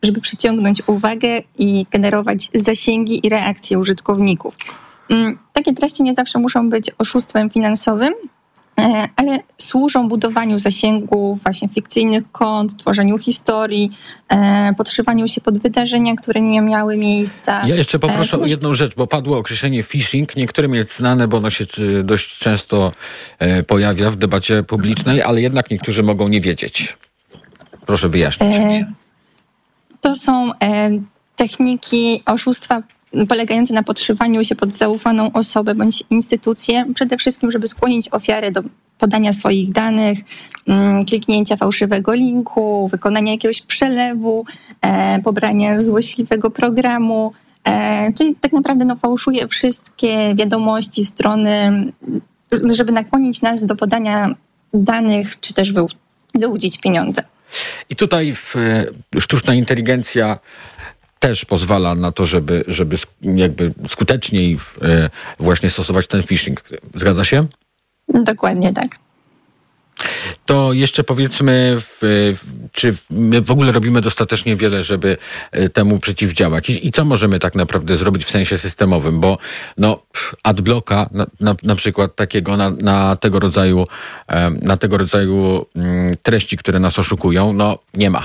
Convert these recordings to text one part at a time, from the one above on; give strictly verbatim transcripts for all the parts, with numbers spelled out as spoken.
żeby przyciągnąć uwagę i generować zasięgi i reakcje użytkowników. Takie treści nie zawsze muszą być oszustwem finansowym, ale służą budowaniu zasięgów, właśnie fikcyjnych kont, tworzeniu historii, podszywaniu się pod wydarzenia, które nie miały miejsca. Ja jeszcze poproszę o jedną rzecz, bo padło określenie phishing. Niektórym jest znane, bo ono się dość często pojawia w debacie publicznej, ale jednak niektórzy mogą nie wiedzieć. Proszę wyjaśnić. To są techniki oszustwa polegające na podszywaniu się pod zaufaną osobę bądź instytucję, przede wszystkim, żeby skłonić ofiarę do podania swoich danych, kliknięcia fałszywego linku, wykonania jakiegoś przelewu, pobrania złośliwego programu, czyli tak naprawdę no, fałszuje wszystkie wiadomości strony, żeby nakłonić nas do podania danych, czy też wyłudzić pieniądze. I tutaj w, sztuczna inteligencja też pozwala na to, żeby, żeby jakby skuteczniej właśnie stosować ten phishing. Zgadza się? Dokładnie tak. To jeszcze powiedzmy, czy my w ogóle robimy dostatecznie wiele, żeby temu przeciwdziałać? I, i co możemy tak naprawdę zrobić w sensie systemowym? Bo no, adblocka na, na, na przykład takiego na, na tego rodzaju na tego rodzaju treści, które nas oszukują, no nie ma.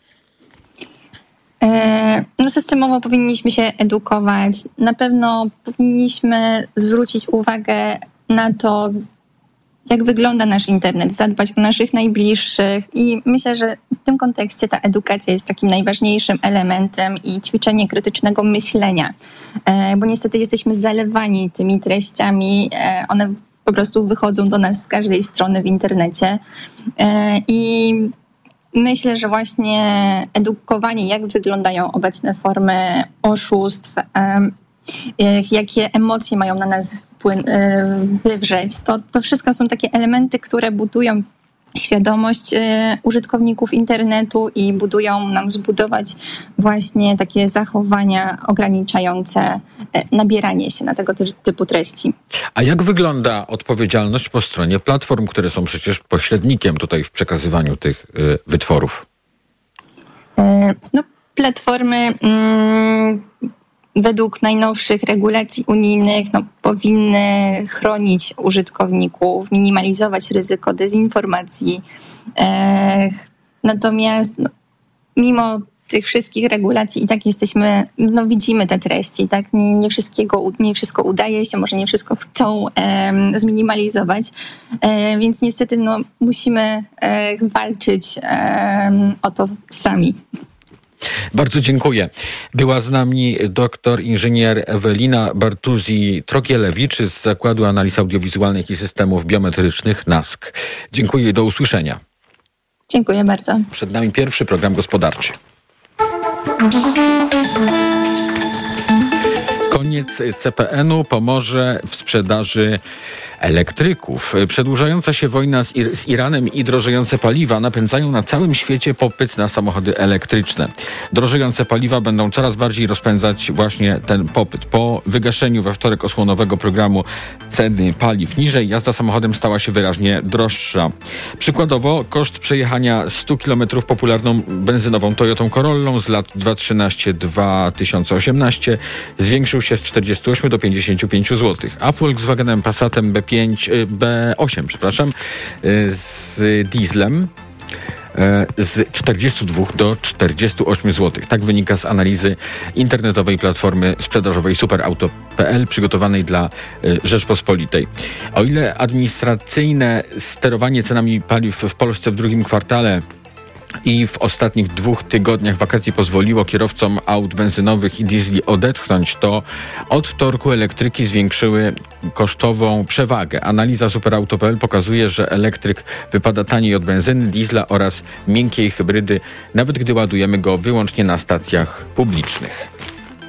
No systemowo powinniśmy się edukować. Na pewno powinniśmy zwrócić uwagę na to, jak wygląda nasz internet, zadbać o naszych najbliższych i myślę, że w tym kontekście ta edukacja jest takim najważniejszym elementem i ćwiczenie krytycznego myślenia, bo niestety jesteśmy zalewani tymi treściami, one po prostu wychodzą do nas z każdej strony w internecie i myślę, że właśnie edukowanie, jak wyglądają obecne formy oszustw, jakie emocje mają na nas wpłyn- wywrzeć, to, to wszystko są takie elementy, które budują świadomość użytkowników internetu i budują nam zbudować właśnie takie zachowania ograniczające nabieranie się na tego typu treści. A jak wygląda odpowiedzialność po stronie platform, które są przecież pośrednikiem tutaj w przekazywaniu tych wytworów? No, platformy mm, według najnowszych regulacji unijnych no, powinny chronić użytkowników, minimalizować ryzyko dezinformacji. E, natomiast no, mimo tych wszystkich regulacji i tak jesteśmy, no widzimy te treści, tak? Nie, nie wszystkiego, nie wszystko udaje się, może nie wszystko chcą e, zminimalizować, e, więc niestety no, musimy e, walczyć e, o to sami. Bardzo dziękuję. Była z nami doktor inżynier Ewelina Bartuzzi-Trogielewicz z Zakładu Analiz Audiowizualnych i Systemów Biometrycznych NASK. Dziękuję i do usłyszenia. Dziękuję bardzo. Przed nami pierwszy program gospodarczy. Koniec C P N-u pomoże w sprzedaży elektryków. Przedłużająca się wojna z, Ir- z Iranem i drożejące paliwa napędzają na całym świecie popyt na samochody elektryczne. Drożejące paliwa będą coraz bardziej rozpędzać właśnie ten popyt. Po wygaszeniu we wtorek osłonowego programu ceny paliw niżej, jazda samochodem stała się wyraźnie droższa. Przykładowo koszt przejechania stu kilometrów popularną benzynową Toyotą Corollą z lat dwa tysiące trzynaście do dwa tysiące osiemnaście zwiększył się z czterdziestu ośmiu do pięćdziesięciu pięciu złotych, a Volkswagenem Passatem B pięć, B osiem, przepraszam, z dieslem z czterdziestu dwóch do czterdziestu ośmiu złotych. Tak wynika z analizy internetowej platformy sprzedażowej superauto kropka p l przygotowanej dla Rzeczpospolitej. O ile administracyjne sterowanie cenami paliw w Polsce w drugim kwartale i w ostatnich dwóch tygodniach wakacji pozwoliło kierowcom aut benzynowych i diesli odetchnąć, to od wtorku elektryki zwiększyły kosztową przewagę. Analiza superauto kropka p l pokazuje, że elektryk wypada taniej od benzyny, diesla oraz miękkiej hybrydy, nawet gdy ładujemy go wyłącznie na stacjach publicznych.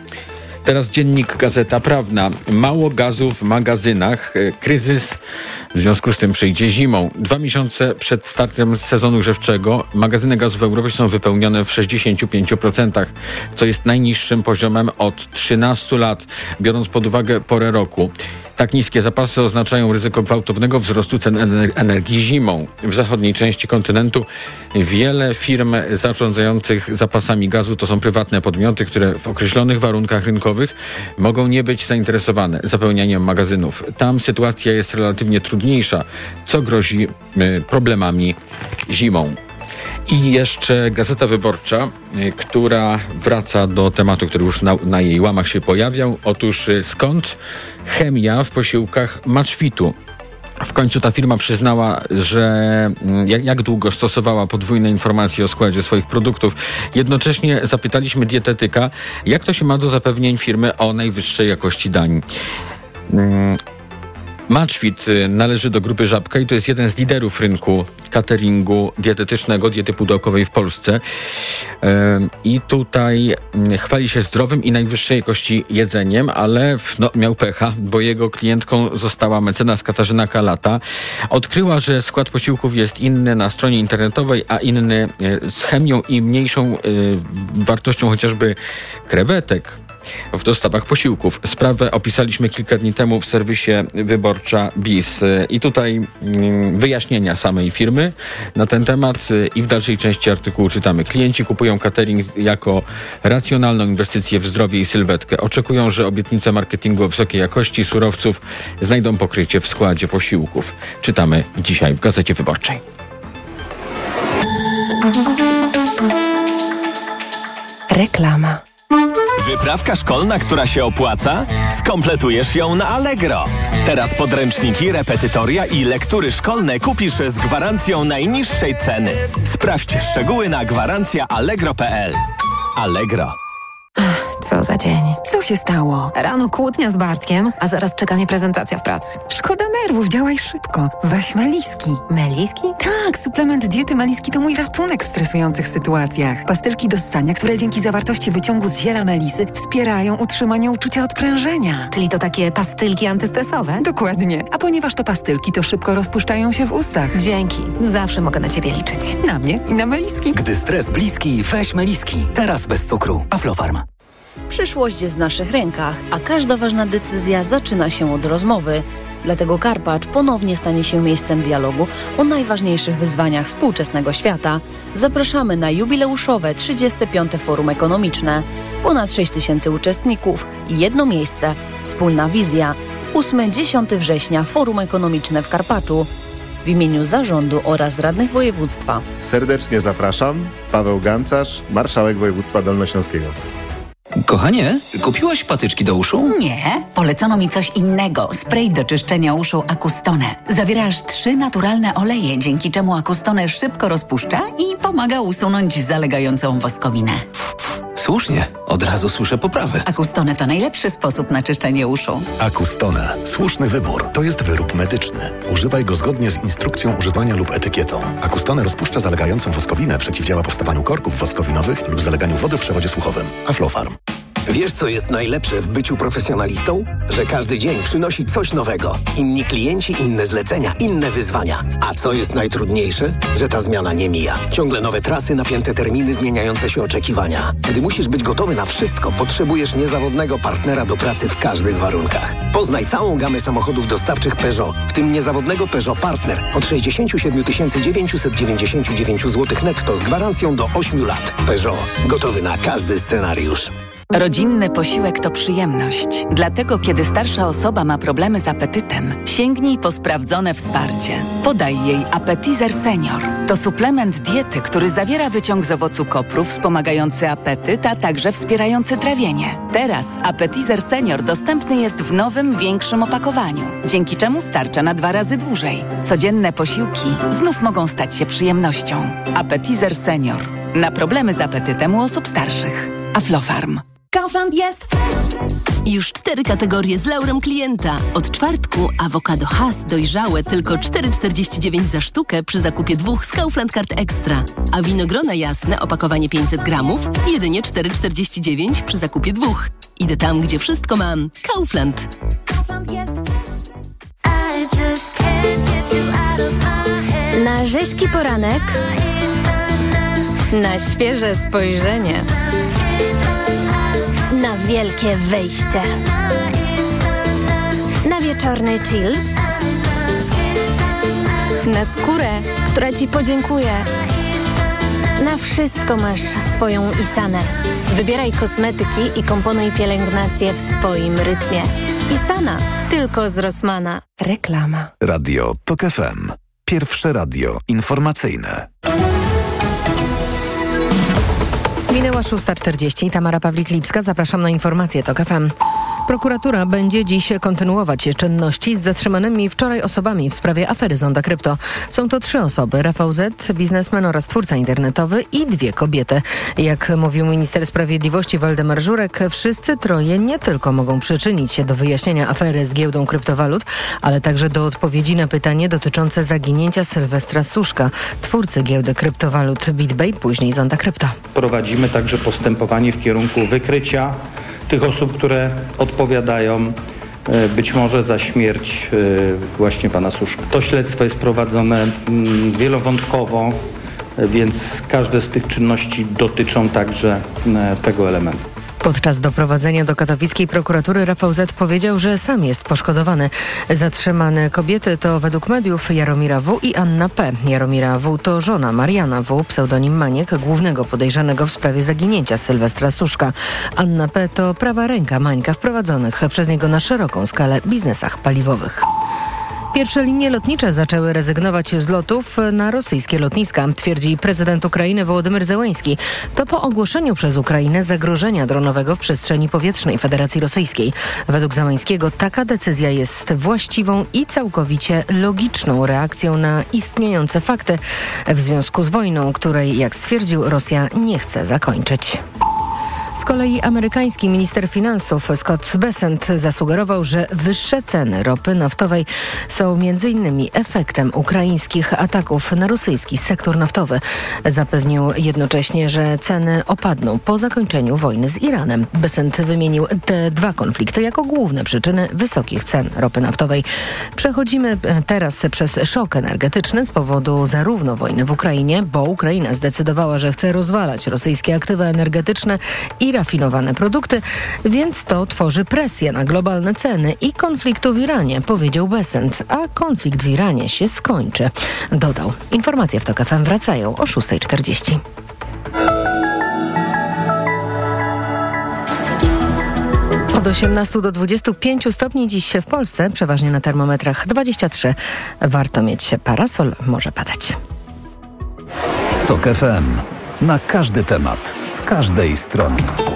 Teraz dziennik Gazeta Prawna. Mało gazu w magazynach. Kryzys W związku z tym przyjdzie zimą. Dwa miesiące przed startem sezonu grzewczego magazyny gazu w Europie są wypełnione w sześćdziesiąt pięć procent, co jest najniższym poziomem od trzynastu lat, biorąc pod uwagę porę roku. Tak niskie zapasy oznaczają ryzyko gwałtownego wzrostu cen energii zimą. W zachodniej części kontynentu wiele firm zarządzających zapasami gazu to są prywatne podmioty, które w określonych warunkach rynkowych mogą nie być zainteresowane zapełnianiem magazynów. Tam sytuacja jest relatywnie trudniejsza, co grozi problemami zimą. I jeszcze Gazeta Wyborcza, która wraca do tematu, który już na, na jej łamach się pojawiał. Otóż skąd chemia w posiłkach Maczwitu? W końcu ta firma przyznała, że jak, jak długo stosowała podwójne informacje o składzie swoich produktów. Jednocześnie zapytaliśmy dietetyka, jak to się ma do zapewnień firmy o najwyższej jakości dań. Hmm. Maczwit należy do grupy Żabka i to jest jeden z liderów rynku cateringu dietetycznego, diety pudełkowej w Polsce. I tutaj chwali się zdrowym i najwyższej jakości jedzeniem, ale no, miał pecha, bo jego klientką została mecenas Katarzyna Kalata. Odkryła, że skład posiłków jest inny na stronie internetowej, a inny z chemią i mniejszą wartością chociażby krewetek w dostawach posiłków. Sprawę opisaliśmy kilka dni temu w serwisie Wyborcza Bis. I tutaj mm, wyjaśnienia samej firmy na ten temat i w dalszej części artykułu czytamy. Klienci kupują catering jako racjonalną inwestycję w zdrowie i sylwetkę. Oczekują, że obietnice marketingu o wysokiej jakości surowców znajdą pokrycie w składzie posiłków. Czytamy dzisiaj w Gazecie Wyborczej. Reklama. Wyprawka szkolna, która się opłaca? Skompletujesz ją na Allegro. Teraz podręczniki, repetytoria i lektury szkolne kupisz z gwarancją najniższej ceny. Sprawdź szczegóły na gwarancja allegro kropka p l. Allegro. Co za dzień. Co się stało? Rano kłótnia z Bartkiem, a zaraz czeka mnie prezentacja w pracy. Szkoda nerwów, działaj szybko. Weź Meliski. Meliski? Tak, suplement diety Meliski to mój ratunek w stresujących sytuacjach. Pastylki do ssania, które dzięki zawartości wyciągu z ziela melisy wspierają utrzymanie uczucia odprężenia. Czyli to takie pastylki antystresowe? Dokładnie. A ponieważ to pastylki, to szybko rozpuszczają się w ustach. Dzięki. Zawsze mogę na ciebie liczyć. Na mnie i na Meliski. Gdy stres bliski, weź Meliski. Teraz bez cukru. Aflofarm. Przyszłość jest w naszych rękach, a każda ważna decyzja zaczyna się od rozmowy. Dlatego Karpacz ponownie stanie się miejscem dialogu o najważniejszych wyzwaniach współczesnego świata. Zapraszamy na jubileuszowe trzydzieste piąte Forum Ekonomiczne. Ponad sześć tysięcy uczestników i jedno miejsce. Wspólna wizja. ósmego do dziesiątego września Forum Ekonomiczne w Karpaczu. W imieniu zarządu oraz radnych województwa. Serdecznie zapraszam. Paweł Gancarz, marszałek województwa dolnośląskiego. Kochanie, kupiłaś patyczki do uszu? Nie, polecono mi coś innego. Spray do czyszczenia uszu Acustone. Zawiera aż trzy naturalne oleje, dzięki czemu Acustone szybko rozpuszcza i pomaga usunąć zalegającą woskowinę. Słusznie, od razu słyszę poprawę. Acustone to najlepszy sposób na czyszczenie uszu. Acustone. Słuszny wybór. To jest wyrób medyczny. Używaj go zgodnie z instrukcją używania lub etykietą. Acustone rozpuszcza zalegającą woskowinę, przeciwdziała powstawaniu korków woskowinowych lub zaleganiu wody w przewodzie słuchowym. Aflofarm. Wiesz, co jest najlepsze w byciu profesjonalistą? Że każdy dzień przynosi coś nowego. Inni klienci, inne zlecenia, inne wyzwania. A co jest najtrudniejsze? Że ta zmiana nie mija. Ciągle nowe trasy, napięte terminy, zmieniające się oczekiwania. Gdy musisz być gotowy na wszystko, potrzebujesz niezawodnego partnera do pracy w każdych warunkach. Poznaj całą gamę samochodów dostawczych Peugeot, w tym niezawodnego Peugeot Partner od sześćdziesiąt siedem tysięcy dziewięćset dziewięćdziesiąt dziewięć złotych netto z gwarancją do ośmiu lat. Peugeot. Gotowy na każdy scenariusz. Rodzinny posiłek to przyjemność. Dlatego, kiedy starsza osoba ma problemy z apetytem, sięgnij po sprawdzone wsparcie. Podaj jej Appetizer Senior. To suplement diety, który zawiera wyciąg z owocu kopru wspomagający apetyt, a także wspierający trawienie. Teraz Appetizer Senior dostępny jest w nowym, większym opakowaniu, dzięki czemu starcza na dwa razy dłużej. Codzienne posiłki znów mogą stać się przyjemnością. Appetizer Senior. Na problemy z apetytem u osób starszych. Aflofarm. Kaufland jest już cztery kategorie z laurem klienta. Od czwartku awokado Hass dojrzałe tylko cztery czterdzieści dziewięć za sztukę przy zakupie dwóch z Kaufland Card Extra. A winogrona jasne, opakowanie pięćset gramów, jedynie cztery czterdzieści dziewięć przy zakupie dwóch. Idę tam, gdzie wszystko mam. Kaufland. Kaufland jest Na rzeźki poranek, na świeże spojrzenie, na wielkie wyjście, na wieczorny chill, na skórę, która Ci podziękuje. Na wszystko masz swoją Isanę. Wybieraj kosmetyki i komponuj pielęgnację w swoim rytmie. Isana, tylko z Rossmana. Reklama. Radio TOK F M. Pierwsze radio informacyjne. Minęła szósta czterdzieści. Tamara Pawlik-Lipska. Zapraszam na informacje TOK F M. Prokuratura będzie dziś kontynuować czynności z zatrzymanymi wczoraj osobami w sprawie afery Zonda Krypto. Są to trzy osoby: Rafał Z., biznesmen oraz twórca internetowy i dwie kobiety. Jak mówił minister sprawiedliwości Waldemar Żurek, wszyscy troje nie tylko mogą przyczynić się do wyjaśnienia afery z giełdą kryptowalut, ale także do odpowiedzi na pytanie dotyczące zaginięcia Sylwestra Suszka, twórcy giełdy kryptowalut BitBay, później Zonda Krypto. Prowadzimy także postępowanie w kierunku wykrycia tych osób, które odpowiadają być może za śmierć właśnie pana Suszka. To śledztwo jest prowadzone wielowątkowo, więc każde z tych czynności dotyczą także tego elementu. Podczas doprowadzenia do katowickiej prokuratury Rafał Z. powiedział, że sam jest poszkodowany. Zatrzymane kobiety to według mediów Jaromira W. i Anna P. Jaromira W. to żona Mariana W., pseudonim Maniek, głównego podejrzanego w sprawie zaginięcia Sylwestra Suszka. Anna P. to prawa ręka Mańka w prowadzonych przez niego na szeroką skalę biznesach paliwowych. Pierwsze linie lotnicze zaczęły rezygnować z lotów na rosyjskie lotniska, twierdzi prezydent Ukrainy Wołodymyr Zełenski. To po ogłoszeniu przez Ukrainę zagrożenia dronowego w przestrzeni powietrznej Federacji Rosyjskiej. Według Zełenskiego taka decyzja jest właściwą i całkowicie logiczną reakcją na istniejące fakty w związku z wojną, której, jak stwierdził, Rosja nie chce zakończyć. Z kolei amerykański minister finansów Scott Bessent zasugerował, że wyższe ceny ropy naftowej są między innymi efektem ukraińskich ataków na rosyjski sektor naftowy. Zapewnił jednocześnie, że ceny opadną po zakończeniu wojny z Iranem. Bessent wymienił te dwa konflikty jako główne przyczyny wysokich cen ropy naftowej. Przechodzimy teraz przez szok energetyczny z powodu zarówno wojny w Ukrainie, bo Ukraina zdecydowała, że chce rozwalać rosyjskie aktywa energetyczne i rafinowane produkty, więc to tworzy presję na globalne ceny i konfliktu w Iranie, powiedział Bessent, a konflikt w Iranie się skończy, dodał. Informacje w TOK F M wracają o szósta czterdzieści. Od osiemnastu do dwudziestu pięciu stopni dziś w Polsce, przeważnie na termometrach dwadzieścia trzy. Warto mieć parasol, może padać. TOK F M. Na każdy temat, z każdej strony.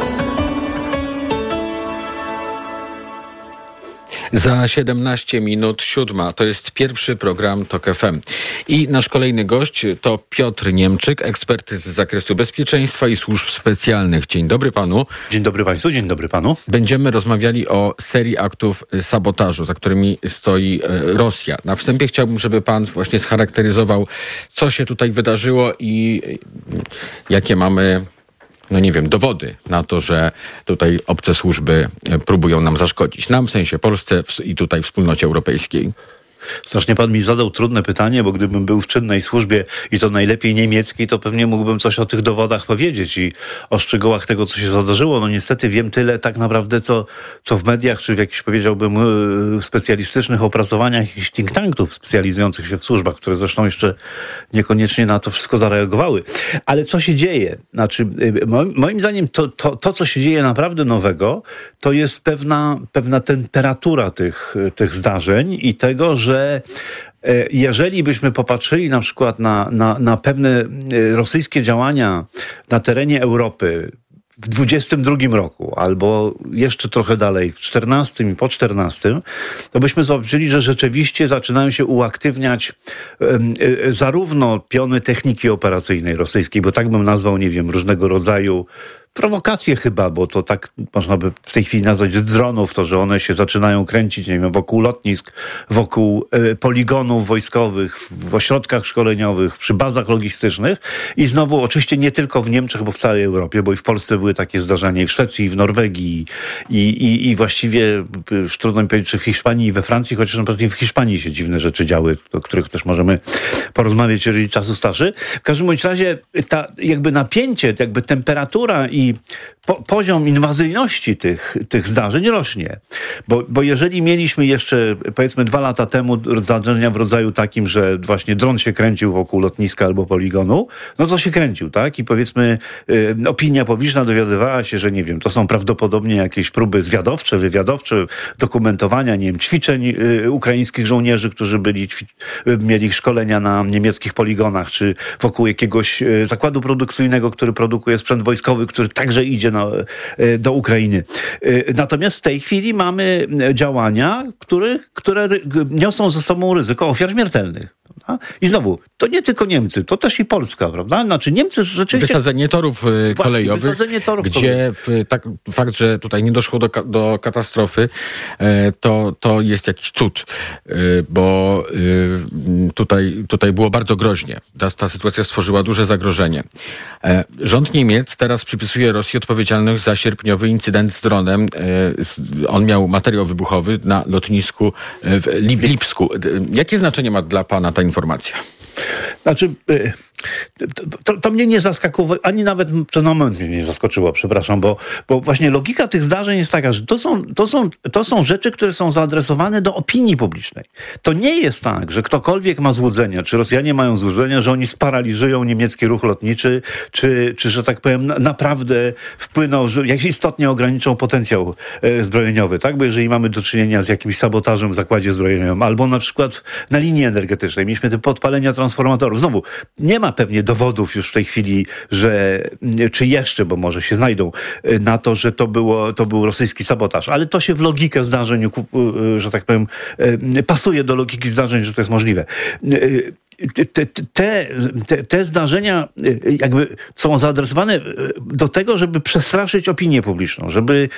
Za siedemnaście minut siódma. To jest pierwszy program TOK F M. I nasz kolejny gość to Piotr Niemczyk, ekspert z zakresu bezpieczeństwa i służb specjalnych. Dzień dobry panu. Dzień dobry państwu, dzień dobry panu. Będziemy rozmawiali o serii aktów sabotażu, za którymi stoi Rosja. Na wstępie chciałbym, żeby pan właśnie scharakteryzował, co się tutaj wydarzyło i jakie mamy, no nie wiem, dowody na to, że tutaj obce służby próbują nam zaszkodzić. Nam, w sensie Polsce i tutaj wspólnocie europejskiej. Strasznie pan mi zadał trudne pytanie, bo gdybym był w czynnej służbie i to najlepiej niemieckiej, to pewnie mógłbym coś o tych dowodach powiedzieć i o szczegółach tego, co się zdarzyło. No niestety wiem tyle tak naprawdę, co, co w mediach, czy w jakichś, powiedziałbym, specjalistycznych opracowaniach jakichś think tanków specjalizujących się w służbach, które zresztą jeszcze niekoniecznie na to wszystko zareagowały. Ale co się dzieje? Znaczy, moim zdaniem to, to, to co się dzieje naprawdę nowego, to jest pewna, pewna temperatura tych, tych zdarzeń i tego, że jeżeli byśmy popatrzyli na przykład na, na, na pewne rosyjskie działania na terenie Europy w dwudziestym drugim roku, albo jeszcze trochę dalej, w czternastym i po czternastym, to byśmy zobaczyli, że rzeczywiście zaczynają się uaktywniać um, y, zarówno piony techniki operacyjnej rosyjskiej, bo tak bym nazwał, nie wiem, różnego rodzaju prowokacje chyba, bo to tak można by w tej chwili nazwać dronów, to, że one się zaczynają kręcić, nie wiem, wokół lotnisk, wokół y, poligonów wojskowych, w, w ośrodkach szkoleniowych, przy bazach logistycznych i znowu oczywiście nie tylko w Niemczech, bo w całej Europie, bo i w Polsce były takie zdarzenia, i w Szwecji, i w Norwegii, i, i, i właściwie już trudno mi powiedzieć, czy w Hiszpanii i we Francji, chociaż na przykład w Hiszpanii się dziwne rzeczy działy, o których też możemy porozmawiać, jeżeli czasu starczy. W każdym bądź razie ta jakby napięcie, jakby temperatura i po, poziom inwazyjności tych, tych zdarzeń rośnie. Bo, bo jeżeli mieliśmy jeszcze, powiedzmy, dwa lata temu zdarzenia w rodzaju takim, że właśnie dron się kręcił wokół lotniska albo poligonu, no to się kręcił, tak? I powiedzmy, y, opinia publiczna dowiadywała się, że nie wiem, to są prawdopodobnie jakieś próby zwiadowcze, wywiadowcze, dokumentowania, nie wiem, ćwiczeń y, ukraińskich żołnierzy, którzy byli, ćwi- y, mieli szkolenia na niemieckich poligonach, czy wokół jakiegoś y, zakładu produkcyjnego, który produkuje sprzęt wojskowy, który także idzie na, y, do Ukrainy. Y, natomiast w tej chwili mamy działania, które, które niosą ze sobą ryzyko ofiar śmiertelnych. Prawda? I znowu, to nie tylko Niemcy, to też i Polska, prawda? Znaczy Niemcy rzeczywiście... Wysadzenie torów y, Właśnie, kolejowych, wysadzenie torów gdzie kolejowych. w, tak, fakt, że tutaj nie doszło do, do katastrofy, e, to, to jest jakiś cud, e, bo e, tutaj, tutaj było bardzo groźnie. Ta, ta sytuacja stworzyła duże zagrożenie. E, rząd Niemiec teraz przypisuje Rosji odpowiedzialność za sierpniowy incydent z dronem. E, z, on miał materiał wybuchowy na lotnisku w Lipsku. Jakie znaczenie ma dla pana ta informacja? Znaczy, to, to mnie nie zaskakowało, ani nawet przez moment mnie nie zaskoczyło, przepraszam, bo, bo właśnie logika tych zdarzeń jest taka, że to są, to, są, to są rzeczy, które są zaadresowane do opinii publicznej. To nie jest tak, że ktokolwiek ma złudzenia, czy Rosjanie mają złudzenia, że oni sparaliżują niemiecki ruch lotniczy, czy, czy że tak powiem, naprawdę wpłyną, że jak istotnie ograniczą potencjał e, zbrojeniowy, tak? Bo jeżeli mamy do czynienia z jakimś sabotażem w zakładzie zbrojeniowym, albo na przykład na linii energetycznej, mieliśmy te podpalenia transformatorów. Znowu, nie ma pewnie dowodów już w tej chwili, że, czy jeszcze, bo może się znajdą, na to, że to było, to był rosyjski sabotaż. Ale to się w logikę zdarzeń, że tak powiem, pasuje do logiki zdarzeń, że to jest możliwe. Te, te, te, te zdarzenia jakby są zaadresowane do tego, żeby przestraszyć opinię publiczną, żeby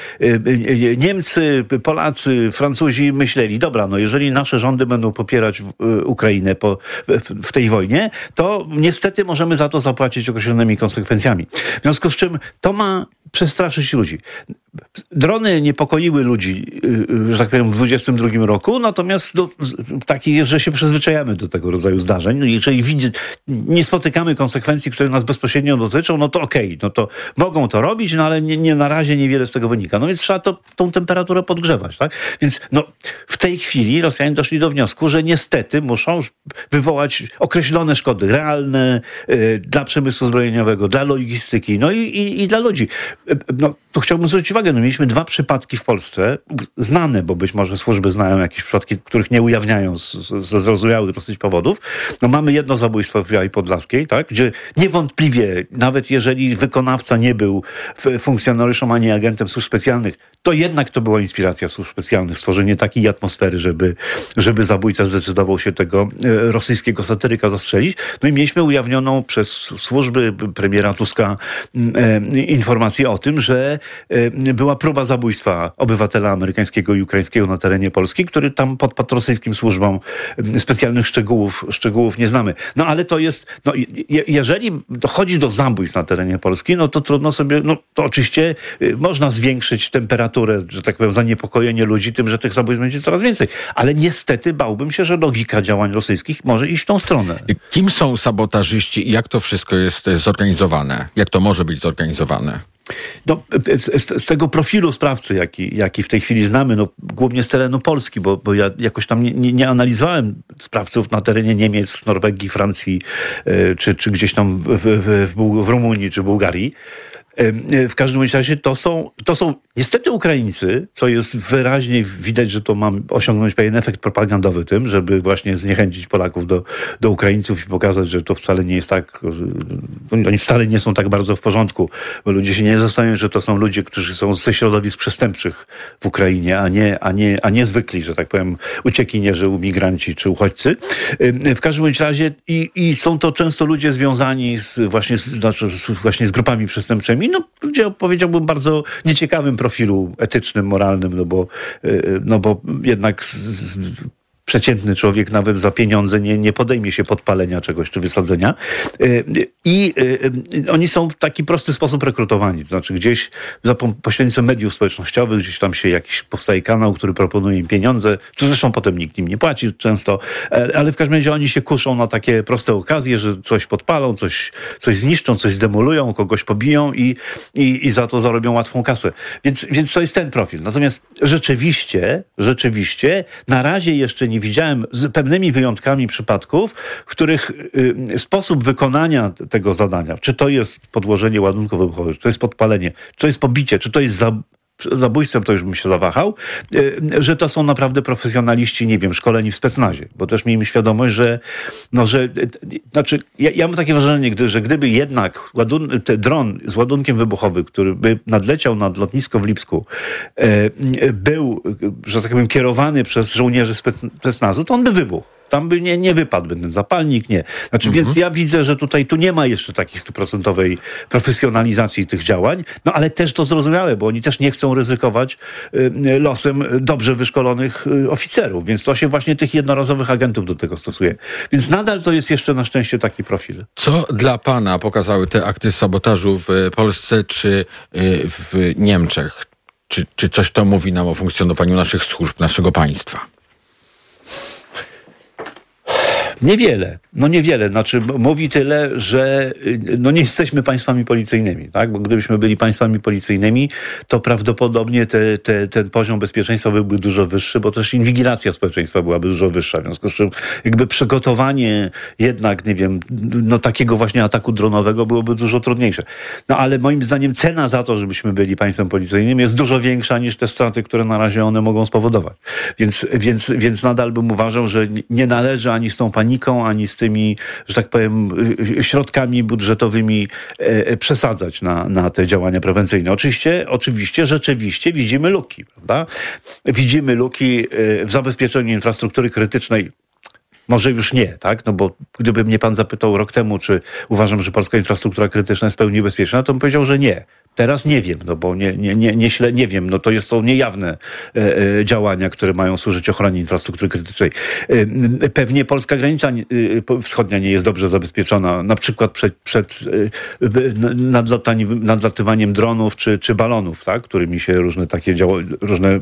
Niemcy, Polacy, Francuzi myśleli, dobra, no jeżeli nasze rządy będą popierać Ukrainę po, w tej wojnie, to niestety możemy za to zapłacić określonymi konsekwencjami. W związku z czym to ma przestraszyć ludzi. Drony niepokoiły ludzi, że tak powiem, w dwudziestym drugim roku, natomiast no, taki jest, że się przyzwyczajamy do tego rodzaju zdarzeń. No, jeżeli widzi, nie spotykamy konsekwencji, które nas bezpośrednio dotyczą, no to okej, okay, no to mogą to robić, no ale nie, nie na razie niewiele z tego wynika. No więc trzeba to, tą temperaturę podgrzewać, tak? Więc no, w tej chwili Rosjanie doszli do wniosku, że niestety muszą wywołać określone szkody realne y, dla przemysłu zbrojeniowego, dla logistyki, no i, i, i dla ludzi. No, tu chciałbym zwrócić uwagę, no mieliśmy dwa przypadki w Polsce, znane, bo być może służby znają jakieś przypadki, których nie ujawniają ze zrozumiałych dosyć powodów. No mamy jedno zabójstwo w Białej Podlaskiej, tak, gdzie niewątpliwie, nawet jeżeli wykonawca nie był funkcjonariuszem ani agentem służb specjalnych, to jednak to była inspiracja służb specjalnych, stworzenie takiej atmosfery, żeby, żeby zabójca zdecydował się tego rosyjskiego satyryka zastrzelić. No i mieliśmy ujawnioną przez służby premiera Tuska e, informację o tym, że e, była próba zabójstwa obywatela amerykańskiego i ukraińskiego na terenie Polski, który tam podpadł rosyjskim służbom. Specjalnych szczegółów, szczegółów nie znamy. No ale to jest, no, je, jeżeli dochodzi do zabójstw na terenie Polski, no to trudno sobie, no to oczywiście y, można zwiększyć temperaturę, że tak powiem, zaniepokojenie ludzi tym, że tych zabójstw będzie coraz więcej. Ale niestety bałbym się, że logika działań rosyjskich może iść w tą stronę. Kim są sabotażyści i jak to wszystko jest zorganizowane? Jak to może być zorganizowane? No, z, z tego profilu sprawcy, jaki, jaki w tej chwili znamy, no, głównie z terenu Polski, bo, bo ja jakoś tam nie, nie, nie analizowałem sprawców na terenie Niemiec, Norwegii, Francji, yy, czy, czy gdzieś tam w, w, w, w Rumunii czy Bułgarii. W każdym razie to są, to są niestety Ukraińcy, co jest wyraźnie widać, że to ma osiągnąć pewien efekt propagandowy tym, żeby właśnie zniechęcić Polaków do, do Ukraińców i pokazać, że to wcale nie jest tak, oni wcale nie są tak bardzo w porządku, bo ludzie się nie zastanawiają, że to są ludzie, którzy są ze środowisk przestępczych w Ukrainie, a nie, a nie, a nie zwykli, że tak powiem, uciekinierzy, imigranci czy uchodźcy. W każdym razie i, i są to często ludzie związani z, właśnie, z, znaczy, właśnie z grupami przestępczymi, pracowali, no ludzie, powiedziałbym, bardzo nieciekawym profilu etycznym, moralnym, no bo, no bo jednak z, z, przeciętny człowiek nawet za pieniądze nie, nie podejmie się podpalenia czegoś czy wysadzenia. I oni są w taki prosty sposób rekrutowani. To znaczy gdzieś za pośrednictwem mediów społecznościowych, gdzieś tam się jakiś powstaje kanał, który proponuje im pieniądze, czy zresztą potem nikt im nie płaci często, ale w każdym razie oni się kuszą na takie proste okazje, że coś podpalą, coś, coś zniszczą, coś zdemolują, kogoś pobiją i, i, i za to zarobią łatwą kasę. Więc, więc to jest ten profil. Natomiast rzeczywiście, rzeczywiście na razie jeszcze nie widziałem, z pewnymi wyjątkami przypadków, w których y, sposób wykonania tego zadania, czy to jest podłożenie ładunków wybuchowych, czy to jest podpalenie, czy to jest pobicie, czy to jest za, zabójstwem, to już bym się zawahał, y, że to są naprawdę profesjonaliści, nie wiem, szkoleni w specnazie, bo też miejmy świadomość, że no, że, y, znaczy, ja, ja mam takie wrażenie, gdy, że gdyby jednak ładun, te dron z ładunkiem wybuchowym, który by nadleciał nad lotnisko w Lipsku, y, był, że tak powiem, kierowany przez żołnierzy specnazu, to on by wybuchł. Tam by nie, nie wypadł ten zapalnik, nie. Znaczy, mhm. Więc ja widzę, że tutaj tu nie ma jeszcze takiej stuprocentowej profesjonalizacji tych działań, no ale też to zrozumiałe, bo oni też nie chcą ryzykować y, losem dobrze wyszkolonych y, oficerów, więc to się właśnie tych jednorazowych agentów do tego stosuje. Więc nadal to jest jeszcze na szczęście taki profil. Co dla pana pokazały te akty sabotażu w Polsce czy y, w Niemczech? Czy, czy coś to mówi nam o funkcjonowaniu naszych służb, naszego państwa? Niewiele. No niewiele. Znaczy mówi tyle, że no nie jesteśmy państwami policyjnymi, tak? Bo gdybyśmy byli państwami policyjnymi, to prawdopodobnie te, te, ten poziom bezpieczeństwa byłby dużo wyższy, bo też inwigilacja społeczeństwa byłaby dużo wyższa. W związku z czym jakby przygotowanie jednak, nie wiem, no takiego właśnie ataku dronowego byłoby dużo trudniejsze. No ale moim zdaniem cena za to, żebyśmy byli państwem policyjnym jest dużo większa niż te straty, które na razie one mogą spowodować. Więc, więc, więc nadal bym uważał, że nie należy ani z tą paniką, ani z tymi, że tak powiem, środkami budżetowymi e, przesadzać na, na te działania prewencyjne. Oczywiście, oczywiście, rzeczywiście widzimy luki, prawda? Widzimy luki w zabezpieczeniu infrastruktury krytycznej. Może już nie, tak? No bo gdyby mnie pan zapytał rok temu, czy uważam, że polska infrastruktura krytyczna jest w pełni bezpieczna, to bym powiedział, że nie. Teraz nie wiem, no bo nie, nie, nie, nie, śle, nie wiem, no to jest, są niejawne e, e, działania, które mają służyć ochronie infrastruktury krytycznej. E, pewnie polska granica e, wschodnia nie jest dobrze zabezpieczona, na przykład przed, przed e, nadlatywaniem dronów czy, czy balonów, tak? Którymi się różne takie działa, różne...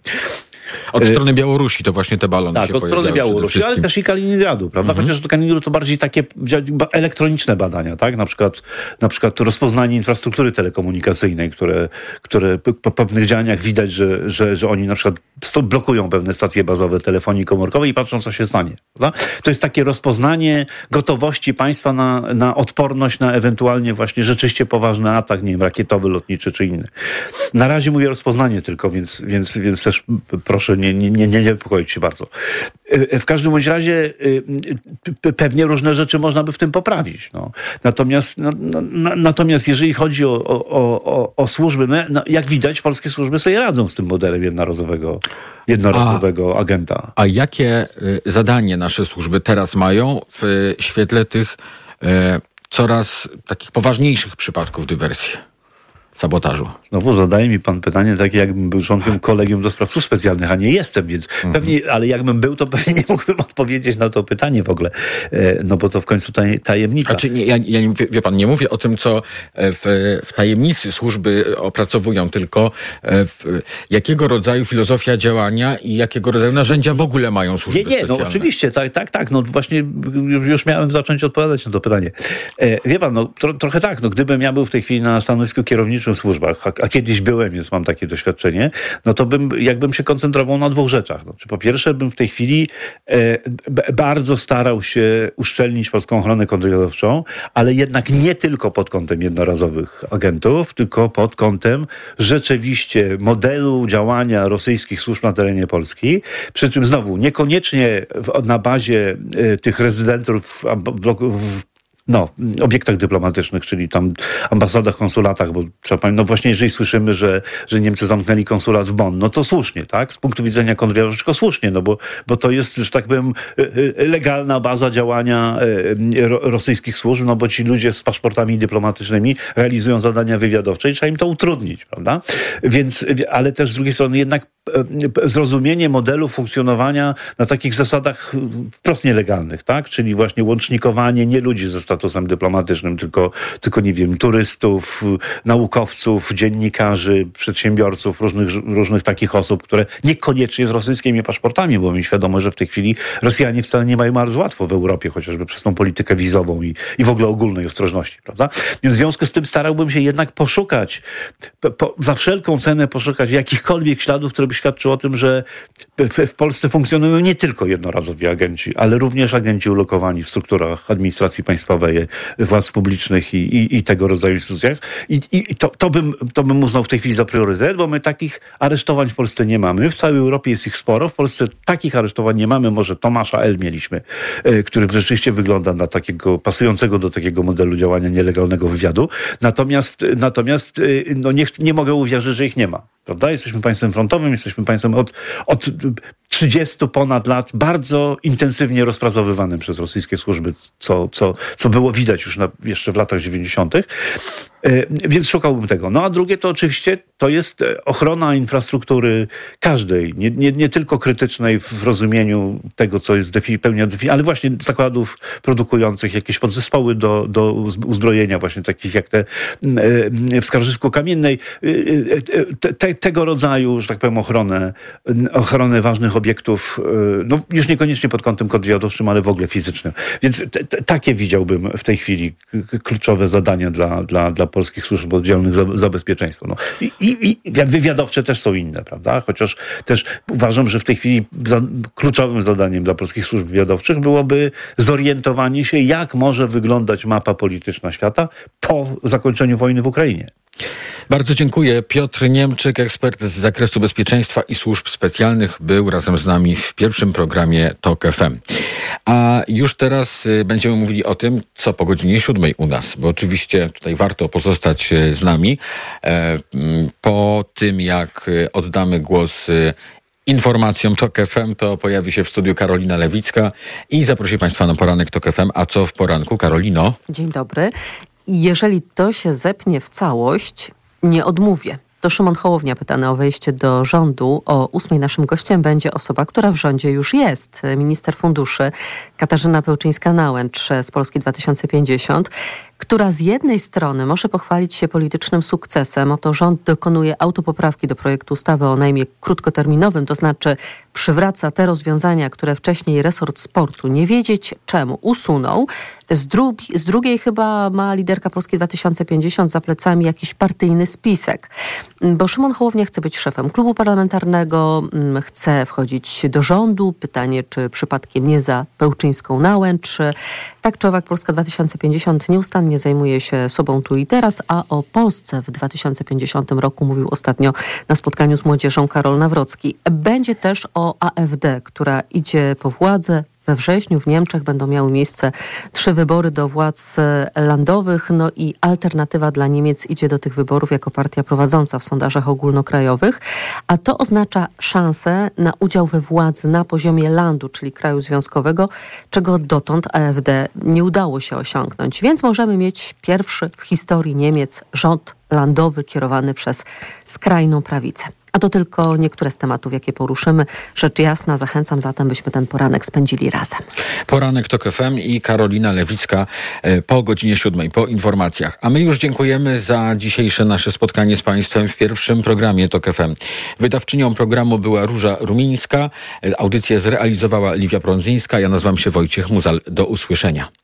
Od strony Białorusi to właśnie te balony tak, się od strony Białorusi, ale też i Kaliningradu, prawda? Mhm. Chociaż do Kaliningradu to bardziej takie elektroniczne badania, tak? Na przykład, na przykład rozpoznanie infrastruktury telekomunikacyjnej, które, które po pewnych działaniach widać, że, że, że oni na przykład blokują pewne stacje bazowe telefonii komórkowej i patrzą, co się stanie, prawda? To jest takie rozpoznanie gotowości państwa na, na odporność na ewentualnie właśnie rzeczywiście poważny atak, nie wiem, rakietowy, lotniczy czy inny. Na razie mówię rozpoznanie tylko, więc, więc, więc też proszę nie, nie, nie, nie niepokoić się bardzo. W każdym bądź razie pewnie różne rzeczy można by w tym poprawić. No. Natomiast, no, no, natomiast jeżeli chodzi o, o, o, o służby, no, no, jak widać, polskie służby sobie radzą z tym modelem jednorazowego, jednorazowego a, agenta. A jakie zadanie nasze służby teraz mają w świetle tych e, coraz takich poważniejszych przypadków dywersji? Sabotażu. Znowu zadaje mi pan pytanie takie, jakbym był członkiem kolegium do spraw służb specjalnych, a nie jestem, więc mhm. pewnie, ale jakbym był, to pewnie nie mógłbym odpowiedzieć na to pytanie w ogóle, no bo to w końcu taj, tajemnica. Znaczy, nie, ja, ja nie, wie pan, nie mówię o tym, co w, w tajemnicy służby opracowują, tylko w, jakiego rodzaju filozofia działania i jakiego rodzaju narzędzia w ogóle mają służby nie, nie, specjalne. No oczywiście, tak, tak, tak, no właśnie już miałem zacząć odpowiadać na to pytanie. Wie pan, no tro, trochę tak, no gdybym ja był w tej chwili na stanowisku kierowniczym w służbach, a, a kiedyś byłem, więc mam takie doświadczenie, no to bym, jakbym się koncentrował na dwóch rzeczach. No, czy po pierwsze bym w tej chwili e, b, bardzo starał się uszczelnić polską ochronę kontrwywiadowczą, ale jednak nie tylko pod kątem jednorazowych agentów, tylko pod kątem rzeczywiście modelu działania rosyjskich służb na terenie Polski, przy czym znowu niekoniecznie w, na bazie e, tych rezydentów w, w, no, obiektach dyplomatycznych, czyli tam ambasadach, konsulatach, bo trzeba pamiętać, no właśnie jeżeli słyszymy, że, że Niemcy zamknęli konsulat w Bonn, no to słusznie, tak? Z punktu widzenia kontrwywiadowczego słusznie, no bo, bo to jest, że tak powiem, legalna baza działania rosyjskich służb, no bo ci ludzie z paszportami dyplomatycznymi realizują zadania wywiadowcze i trzeba im to utrudnić, prawda? Więc, ale też z drugiej strony jednak zrozumienie modelu funkcjonowania na takich zasadach wprost nielegalnych, tak? Czyli właśnie łącznikowanie nie ludzi ze statusem dyplomatycznym, tylko, tylko nie wiem, turystów, naukowców, dziennikarzy, przedsiębiorców, różnych, różnych takich osób, które niekoniecznie z rosyjskimi paszportami, bo mi świadomo, że w tej chwili Rosjanie wcale nie mają bardzo łatwo w Europie, chociażby przez tą politykę wizową i, i w ogóle ogólnej ostrożności, prawda? Więc w związku z tym starałbym się jednak poszukać, po, za wszelką cenę poszukać jakichkolwiek śladów, które by świadczyły o tym, że w, w Polsce funkcjonują nie tylko jednorazowi agenci, ale również agenci ulokowani w strukturach administracji państwowej, władz publicznych i, i, i tego rodzaju instytucjach. I, i to, to, bym, to bym uznał w tej chwili za priorytet, bo my takich aresztowań w Polsce nie mamy. W całej Europie jest ich sporo. W Polsce takich aresztowań nie mamy. Może Tomasza L. mieliśmy, który rzeczywiście wygląda na takiego, pasującego do takiego modelu działania nielegalnego wywiadu. Natomiast, natomiast no nie, nie mogę uwierzyć, że ich nie ma. Prawda? Jesteśmy państwem frontowym, jesteśmy państwem od, od trzydziestu ponad lat bardzo intensywnie rozpracowywanym przez rosyjskie służby, co, co, co było widać już na, jeszcze w latach dziewięćdziesiątych. Więc szukałbym tego. No a drugie to oczywiście to jest ochrona infrastruktury każdej, nie, nie, nie tylko krytycznej w rozumieniu tego, co jest defini- pełnia definicji, ale właśnie zakładów produkujących jakieś podzespoły do, do uzbrojenia, właśnie takich jak te w Skarżysku Kamiennej, te, te, tego rodzaju, że tak powiem, ochronę, ochronę ważnych obiektów, no już niekoniecznie pod kątem kontrwywiadowczym, ale w ogóle fizycznym. Więc te, te, takie widziałbym w tej chwili kluczowe zadania dla, dla, dla polskich służb oddzielnych za, za bezpieczeństwo. No. I, i, I wywiadowcze też są inne, prawda? Chociaż też uważam, że w tej chwili za, kluczowym zadaniem dla polskich służb wywiadowczych byłoby zorientowanie się, jak może wyglądać mapa polityczna świata po zakończeniu wojny w Ukrainie. Bardzo dziękuję. Piotr Niemczyk, ekspert z zakresu bezpieczeństwa i służb specjalnych, był razem z nami w pierwszym programie TOK F M. A już teraz będziemy mówili o tym, co po godzinie siódmej u nas, bo oczywiście tutaj warto pozostać z nami. Po tym, jak oddamy głos informacjom TOK F M, to pojawi się w studiu Karolina Lewicka i zaprosi Państwa na poranek TOK F M. A co w poranku? Karolino? Dzień dobry. Jeżeli to się zepnie w całość, nie odmówię. To Szymon Hołownia pytany o wejście do rządu. O ósmej naszym gościem będzie osoba, która w rządzie już jest. Minister funduszy Katarzyna Pełczyńska-Nałęcz z Polski dwa tysiące pięćdziesiąt, która z jednej strony może pochwalić się politycznym sukcesem. Oto rząd dokonuje autopoprawki do projektu ustawy o najmie krótkoterminowym, to znaczy przywraca te rozwiązania, które wcześniej resort sportu, nie wiedzieć czemu, usunął. Z, drugi, z drugiej chyba ma liderka Polski dwa tysiące pięćdziesiąt za plecami jakiś partyjny spisek. Bo Szymon Hołownia chce być szefem klubu parlamentarnego, chce wchodzić do rządu. Pytanie, czy przypadkiem nie za Pełczyńską-Nałęcz. Tak czy owak Polska dwa tysiące pięćdziesiąt nieustannie zajmuje się sobą tu i teraz, a o Polsce w dwa tysiące pięćdziesiątym roku mówił ostatnio na spotkaniu z młodzieżą Karol Nawrocki. Będzie też o A F D, która idzie po władzę. We wrześniu w Niemczech będą miały miejsce trzy wybory do władz landowych, no i Alternatywa dla Niemiec idzie do tych wyborów jako partia prowadząca w sondażach ogólnokrajowych, a to oznacza szansę na udział we władzy na poziomie landu, czyli kraju związkowego, czego dotąd A F D nie udało się osiągnąć. Więc możemy mieć pierwszy w historii Niemiec rząd landowy kierowany przez skrajną prawicę. A to tylko niektóre z tematów, jakie poruszymy. Rzecz jasna, zachęcam zatem, byśmy ten poranek spędzili razem. Poranek TOK F M i Karolina Lewicka po godzinie siódmej, po informacjach. A my już dziękujemy za dzisiejsze nasze spotkanie z Państwem w pierwszym programie TOK F M. Wydawczynią programu była Róża Rumińska. Audycję zrealizowała Liwia Prądzyńska. Ja nazywam się Wojciech Muzal. Do usłyszenia.